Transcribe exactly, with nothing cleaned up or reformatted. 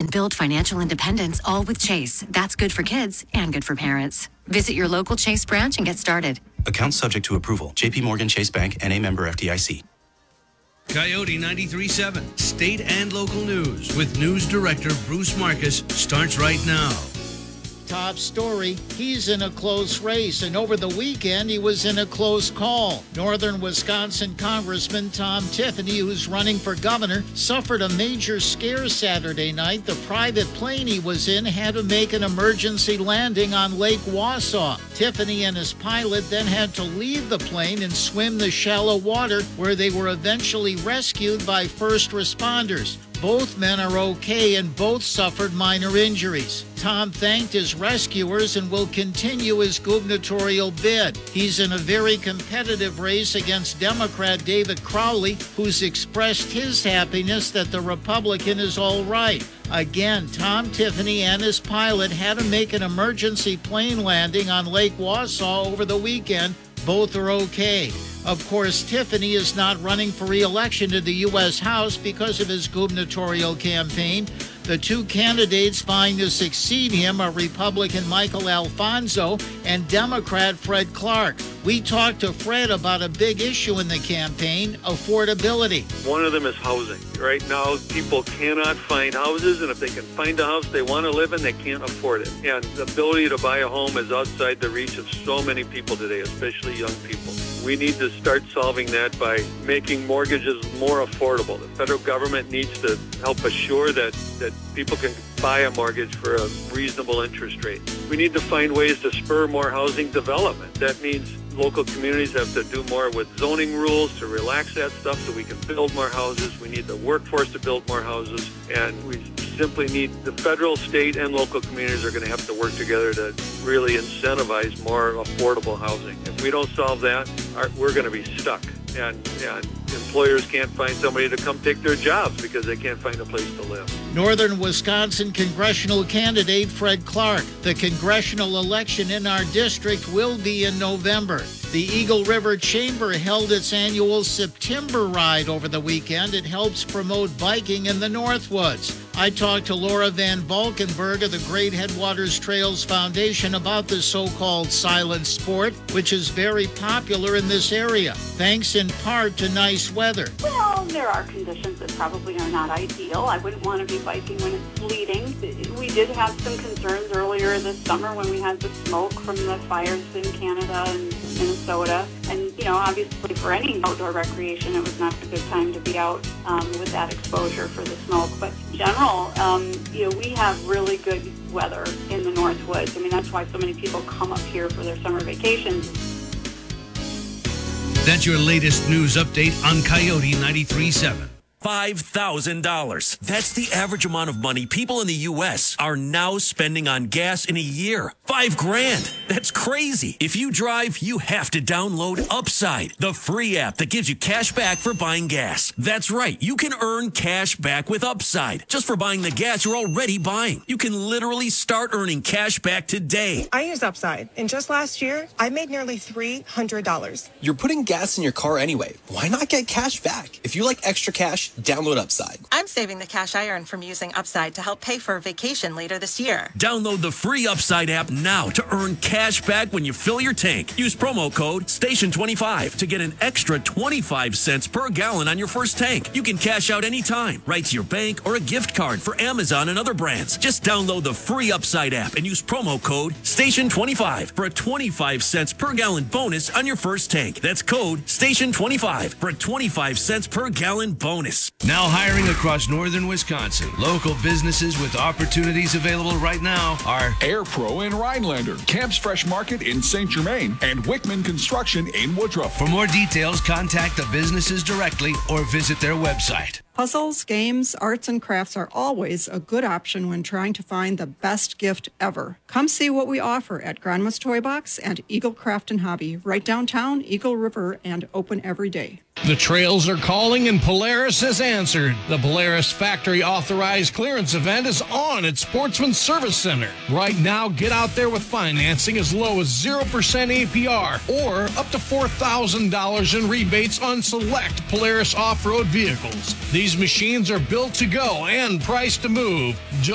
and build financial independence, all with Chase. That's good for kids and good for parents. Visit your local Chase branch and get started. Accounts subject to approval. J P Morgan Chase Bank, N A member F D I C. Coyote ninety-three point seven, state and local news with news director Bruce Marcus starts right now. Top story, he's in a close race, and over the weekend he was in a close call. Northern Wisconsin Congressman Tom Tiffany, who's running for governor, suffered a major scare Saturday night. The private plane he was in had to make an emergency landing on Lake Wausau. Tiffany and his pilot then had to leave the plane and swim the shallow water, where they were eventually rescued by first responders. Both men are okay and both suffered minor injuries. Tom thanked his rescuers and will continue his gubernatorial bid. He's in a very competitive race against Democrat David Crowley, who's expressed his happiness that the Republican is all right. Again, Tom Tiffany and his pilot had to make an emergency plane landing on Lake Wausau over the weekend. Both are okay. Of course, Tiffany is not running for re-election to the U S House because of his gubernatorial campaign. The two candidates vying to succeed him are Republican Michael Alfonso and Democrat Fred Clark. We talked to Fred about a big issue in the campaign, affordability. One of them is housing. Right now, people cannot find houses, and if they can find a house they want to live in, they can't afford it. And the ability to buy a home is outside the reach of so many people today, especially young people. We need to start solving that by making mortgages more affordable. The federal government needs to help assure that, that people can buy a mortgage for a reasonable interest rate. We need to find ways to spur more housing development. That means local communities have to do more with zoning rules to relax that stuff so we can build more houses. We need the workforce to build more houses, and we simply need the federal, state, and local communities are going to have to work together to really incentivize more affordable housing. If we don't solve that, our, we're going to be stuck, and, and employers can't find somebody to come take their jobs because they can't find a place to live. Northern Wisconsin congressional candidate Fred Clark. The congressional election in our district will be in November. The Eagle River Chamber held its annual September ride over the weekend. It helps promote biking in the Northwoods. I talked to Laura Van Valkenburg of the Great Headwaters Trails Foundation about the so-called silent sport, which is very popular in this area, thanks in part to nice weather. Well, there are conditions that probably are not ideal. I wouldn't want to be biking when it's sleeting. We did have some concerns earlier this summer when we had the smoke from the fires in Canada and Minnesota. And, you know, obviously for any outdoor recreation, it was not a good time to be out um, with that exposure for the smoke. But in general, um, you know, we have really good weather in the Northwoods. I mean, that's why so many people come up here for their summer vacations. That's your latest news update on Coyote ninety-three point seven. five thousand dollars. That's the average amount of money people in the U S are now spending on gas in a year. Five grand. That's crazy. If you drive, you have to download Upside, the free app that gives you cash back for buying gas. That's right. You can earn cash back with Upside just for buying the gas you're already buying. You can literally start earning cash back today. I use Upside, and just last year, I made nearly three hundred dollars. You're putting gas in your car anyway. Why not get cash back? If you like extra cash, download Upside. I'm saving the cash I earn from using Upside to help pay for a vacation later this year. Download the free Upside app now to earn cash back when you fill your tank. Use promo code station twenty-five to get an extra twenty-five cents per gallon on your first tank. You can cash out anytime, right to your bank or a gift card for Amazon and other brands. Just download the free Upside app and use promo code station twenty-five for a twenty-five cents per gallon bonus on your first tank. That's code station twenty-five for a twenty-five cents per gallon bonus. Now hiring across northern Wisconsin. Local businesses with opportunities available right now are Air Pro in Rhinelander, Camp's Fresh Market in Saint Germain, and Wickman Construction in Woodruff. For more details, contact the businesses directly or visit their website. Puzzles, games, arts, and crafts are always a good option when trying to find the best gift ever. Come see what we offer at Grandma's Toy Box and Eagle Craft and Hobby, right downtown, Eagle River, and open every day. The trails are calling and Polaris has answered. The Polaris Factory Authorized Clearance event is on at Sportsman Service Center. Right now, get out there with financing as low as zero percent A P R or up to four thousand dollars in rebates on select Polaris off-road vehicles. These machines are built to go and priced to move.